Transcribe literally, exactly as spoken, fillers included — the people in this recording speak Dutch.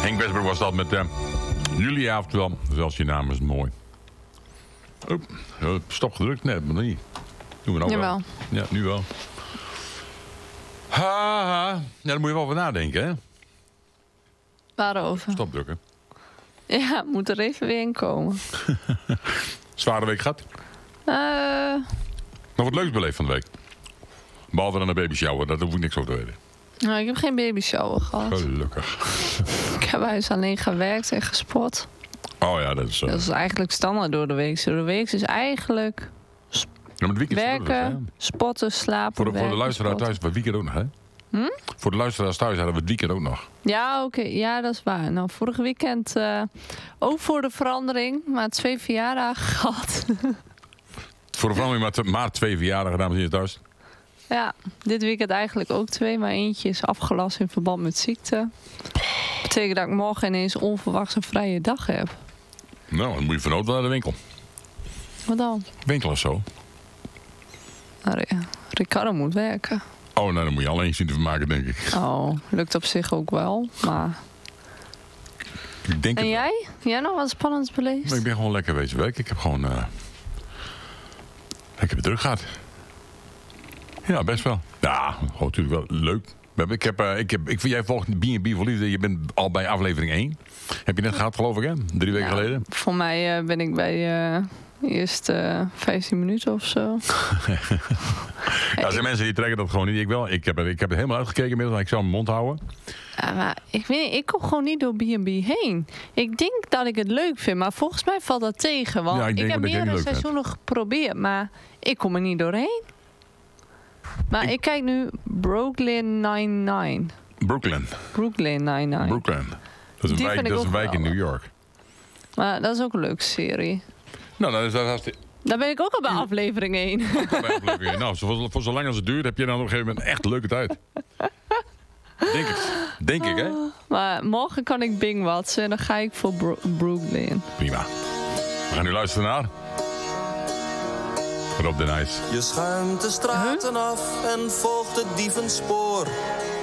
Henk Westbroek was dat met uh, Julia, oftewel, zelfs je naam is mooi. Oep, stop gedrukt? Nee, maar niet. Doen we nou Jawel. wel. Ja, nu wel. Ha, ha. Ja, daar moet je wel over nadenken, hè? Waarover? Stop drukken. Ja, moet er even weer in komen. Zware week gehad? Uh, Nog wat leuks beleefd van de week? Behalve dan een baby shower, daar hoef ik niks over te weten. nou, ik heb geen baby shower gehad. Gelukkig. Ik heb huis alleen gewerkt en gesport. Oh ja, dat is... Uh... Dat is eigenlijk standaard door de week. Door de week is eigenlijk ja, maar het weekend werken, is het, sporten, slapen, voor de, werken, voor de luisteraar sporten. thuis, het weekend ook nog, hè? Hm? Voor de luisteraars thuis hadden we het weekend ook nog. Ja, oké. Okay. Ja, dat is waar. Nou, vorig weekend uh, ook voor de verandering, maar twee verjaardagen gehad. Voor de verandering maar, maar twee verjaardagen, dames en heren thuis. Ja, dit weekend eigenlijk ook twee, maar eentje is afgelast in verband met ziekte. Dat betekent dat ik morgen ineens onverwachts een vrije dag heb. Nou, dan moet je vanuit naar de winkel. Wat dan? Winkel of zo. Nou, Ricardo moet werken. Oh, nou, dan moet je alleen zien te vermaken, denk ik. Oh, lukt op zich ook wel, maar... Ik denk en het jij? Jij nog wat spannends beleefd? Maar ik ben gewoon lekker wezen werken. Ik heb gewoon... Uh... Ik heb het druk gehad. Ja, best wel. Ja, gewoon natuurlijk wel leuk. Ik heb, uh, ik heb, ik, jij volgt B en B voor Liefde. Je bent al bij aflevering één. Heb je net gehad, geloof ik, hè? Drie weken ja, geleden. Voor mij uh, ben ik bij uh, de eerste uh, vijftien minuten of zo. Ja, er zijn mensen die trekken dat gewoon niet. Ik wel. Ik heb, ik heb er helemaal uitgekeken inmiddels. Ik zou mijn mond houden. Ja, maar ik weet niet, ik kom gewoon niet door B en B heen. Ik denk dat ik het leuk vind, maar volgens mij valt dat tegen. Want Ja, ik, ik heb meerdere seizoenen geprobeerd, maar ik kom er niet doorheen. Maar ik, ik kijk nu Brooklyn Nine-Nine. Brooklyn. Brooklyn Nine-Nine. Brooklyn. Dat is een wijk, dat is een wijk in New York. Maar dat is ook een leuke serie. Nou, dan is dat hartstikke... Daar ben ik ook al bij aflevering één. Ook al bij aflevering één. Nou, voor, voor zolang als het duurt, heb je dan op een gegeven moment echt een leuke tijd. Denk ik. Denk ik, hè? Maar morgen kan ik Bing watsen en dan ga ik voor Bro- Brooklyn. Prima. We gaan nu luisteren naar... Rob de Nijs. Je schuimt de straten huh? af en volgt het dievenspoor.